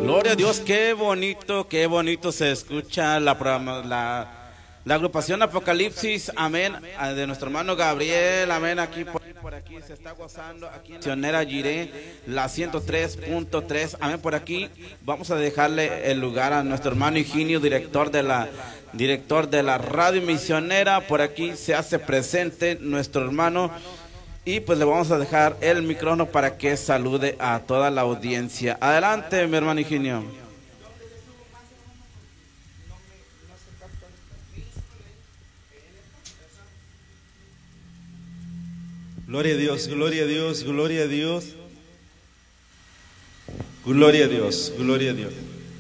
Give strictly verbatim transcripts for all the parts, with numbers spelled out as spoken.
Gloria a Dios, qué bonito, qué bonito se escucha la, la, la agrupación Apocalipsis, amén, de nuestro hermano Gabriel, amén, aquí por, por aquí se está gozando, aquí en Misionera Jiré, la ciento tres punto tres, amén, por aquí vamos a dejarle el lugar a nuestro hermano Higinio, director de la, director de la radio misionera, por aquí se hace presente nuestro hermano. Y pues le vamos a dejar el micrófono para que salude a toda la audiencia. Adelante, mi hermano Higinio. Gloria a Dios, gloria a Dios, gloria a Dios. Gloria a Dios, gloria a Dios.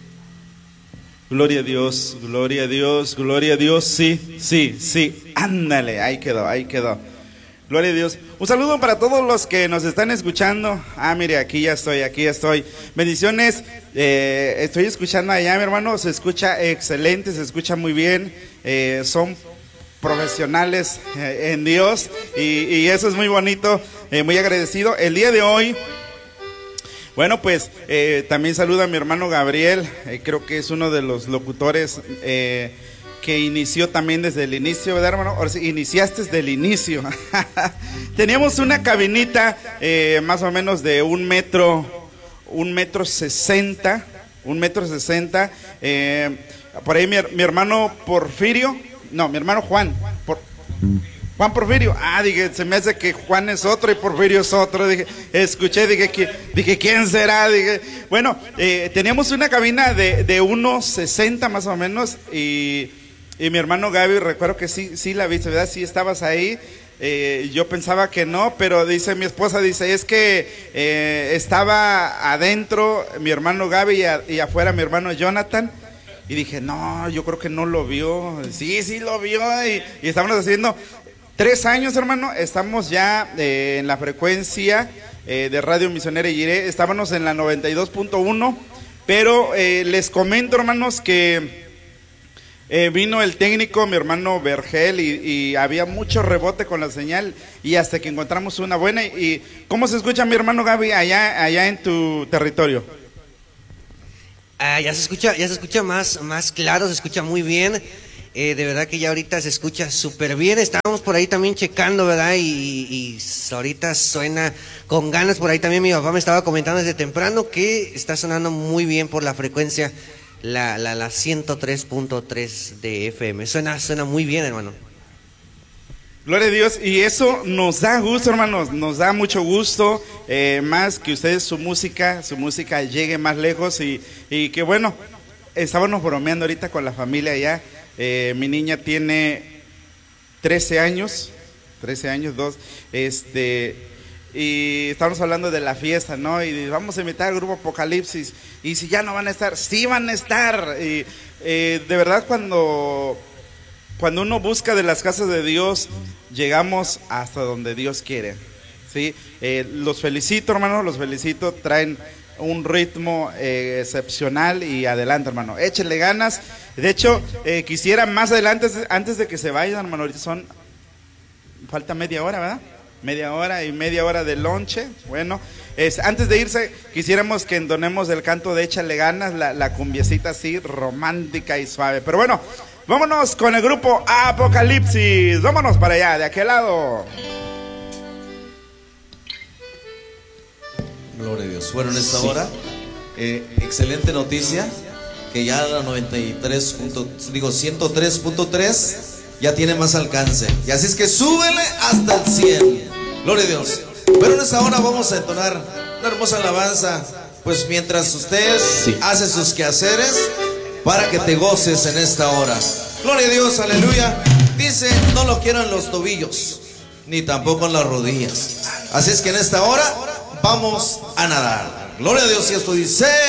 Gloria a Dios, gloria a Dios, gloria a Dios. Sí, sí, sí. Ándale, ahí quedó, ahí quedó. Gloria a Dios. Un saludo para todos los que nos están escuchando. Ah, mire, aquí ya estoy, aquí ya estoy. Bendiciones. Eh, estoy escuchando allá, mi hermano. Se escucha excelente, se escucha muy bien. Eh, son profesionales eh, en Dios y, y eso es muy bonito. Eh, muy agradecido. El día de hoy, bueno, pues eh, también saludo a mi hermano Gabriel. Eh, creo que es uno de los locutores Eh, que inició también desde el inicio, ¿verdad, hermano? Ahora sí, iniciaste desde el inicio. Teníamos una cabinita eh, más o menos de un metro, un metro sesenta, un metro sesenta. Eh, por ahí mi, mi hermano Porfirio, no, mi hermano Juan, por, Juan Porfirio. Ah, dije, se me hace que Juan es otro y Porfirio es otro. Dije, escuché, dije, dije ¿quién será? Dije, bueno, eh, teníamos una cabina de, de uno sesenta más o menos y... Y mi hermano Gaby, recuerdo que sí, sí la viste, ¿verdad? Sí estabas ahí. Eh, yo pensaba que no, pero dice mi esposa, dice, es que eh, estaba adentro mi hermano Gaby y, a, y afuera mi hermano Jonathan. Y dije, no, yo creo que no lo vio. Sí, sí lo vio. Y, y estábamos haciendo tres años, hermano. Estamos ya eh, en la frecuencia eh, de Radio Misionera Jiré. Estábamos en la noventa y dos punto uno. Pero eh, les comento, hermanos, que... Eh, vino el técnico, mi hermano Vergel, y, y había mucho rebote con la señal, y hasta que encontramos una buena. Y, y ¿cómo se escucha, mi hermano Gaby, allá, allá en tu territorio? Ah, ya se escucha, ya se escucha más, más claro, se escucha muy bien. Eh, de verdad que ya ahorita se escucha súper bien. Estábamos por ahí también checando, ¿verdad? Y, y ahorita suena con ganas. Por ahí también mi papá me estaba comentando desde temprano que está sonando muy bien por la frecuencia. La, la, la ciento tres punto tres de F M. Suena, suena muy bien, hermano. Gloria a Dios. Y eso nos da gusto, hermanos. Nos da mucho gusto. Eh, más que ustedes, su música, su música llegue más lejos. Y, y que bueno, estábamos bromeando ahorita con la familia allá. Eh, mi niña tiene trece años. trece años, dos. Este... Y estamos hablando de la fiesta, ¿no? Y vamos a invitar al grupo Apocalipsis. Y si ya no van a estar, sí van a estar. Y eh, de verdad cuando, cuando uno busca de las casas de Dios, llegamos hasta donde Dios quiere, ¿sí? Eh, los felicito, hermano, los felicito. Traen un ritmo eh, excepcional y adelante, hermano. Échenle ganas. De hecho, eh, quisiera más adelante, antes de que se vayan, hermano, ahorita son, falta media hora, ¿verdad? Media hora y media hora de lonche. Bueno, es, antes de irse, quisiéramos que endonemos el canto de Échale Ganas, la, la cumbiecita así romántica y suave. Pero bueno, vámonos con el grupo Apocalipsis. Vámonos para allá, de aquel lado. Gloria a Dios. Bueno, en esta sí. hora, eh, excelente noticia, que ya la noventa y tres, digo ciento tres punto tres ya tiene más alcance. Y así es que súbele hasta el cien. Gloria a Dios. Pero en esta hora vamos a entonar una hermosa alabanza, pues mientras usted sí. hace sus quehaceres, para que te goces en esta hora. Gloria a Dios, aleluya. Dice, no lo quiero en los tobillos, ni tampoco en las rodillas. Así es que en esta hora vamos a nadar. Gloria a Dios, y esto dice...